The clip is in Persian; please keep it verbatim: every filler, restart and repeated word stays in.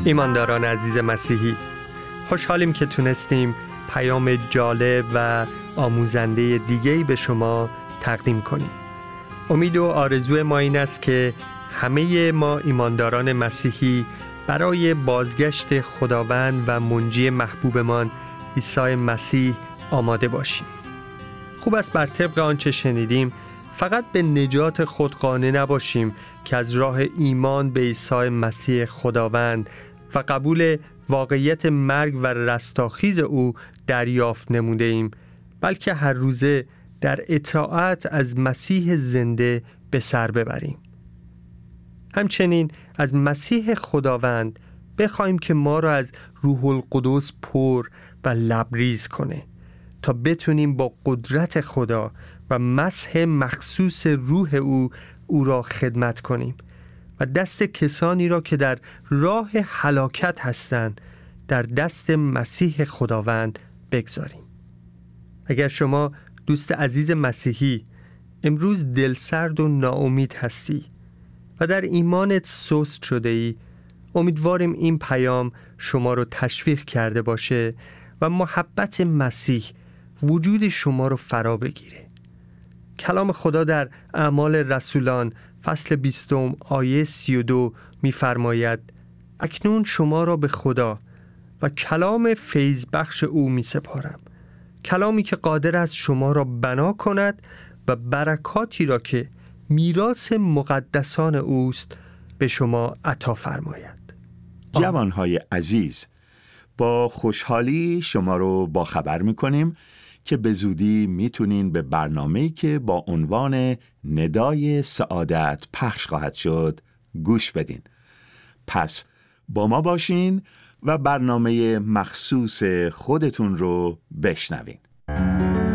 ایمانداران عزیز مسیحی، خوشحالیم که تونستیم پیام جالب و آموزنده دیگه‌ای به شما تقدیم کنیم. امید و آرزوی ما این است که همه ما ایمانداران مسیحی برای بازگشت خداوند و منجی محبوبمان عیسی مسیح آماده باشیم. خوب است بر طبق آنچه شنیدیم فقط به نجات خود قانع نباشیم که از راه ایمان به عیسی مسیح خداوند و قبول واقعیت مرگ و رستاخیز او دریافت نموده ایم، بلکه هر روزه در اطاعت از مسیح زنده به سر ببریم. همچنین از مسیح خداوند بخوایم که ما را از روح القدس پر و لبریز کنه تا بتونیم با قدرت خدا و مسح مخصوص روح او او را خدمت کنیم و دست کسانی را که در راه هلاکت هستند در دست مسیح خداوند بگذاریم. اگر شما دوست عزیز مسیحی امروز دلسرد و ناامید هستی و در ایمانت سست شده ای، امیدواریم این پیام شما رو تشویق کرده باشه و محبت مسیح وجود شما رو فرا بگیره. کلام خدا در اعمال رسولان فصل بیستم آیه سی و دو می‌فرماید: اکنون شما را به خدا و کلام فیض بخش او می سپارم، کلامی که قادر است شما را بنا کند و برکاتی را که میراث مقدسان اوست به شما عطا فرماید. جوانهای عزیز، با خوشحالی شما رو با خبر میکنیم که به زودی میتونین به برنامه‌ای که با عنوان ندای سعادت پخش خواهد شد گوش بدین. پس با ما باشین و برنامه مخصوص خودتون رو بشنوین.